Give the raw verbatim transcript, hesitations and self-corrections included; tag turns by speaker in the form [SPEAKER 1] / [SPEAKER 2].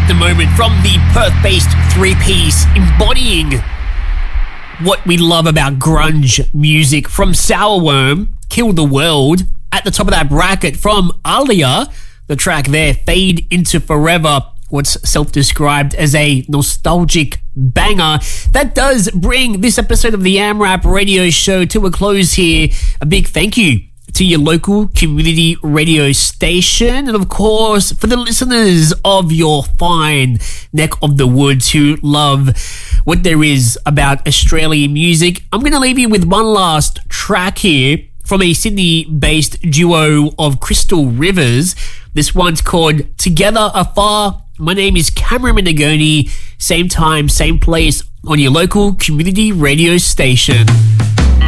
[SPEAKER 1] at the moment from the Perth-based three-piece embodying what we love about grunge music from Sourworm, Kill the World. At the top of that bracket from Alia, the track there, Fade Into Forever, what's self-described as a nostalgic banger. That does bring this episode of the AmRap radio show to a close here. A big thank you to your local community radio station, and of course for the listeners of your fine neck of the woods who love what there is about Australian music. I'm going to leave you with one last track here from a Sydney-based duo of Crystal Rivers. This one's called Together Afar. My name is Cameron Menegoni. Same time, same place on your local community radio station.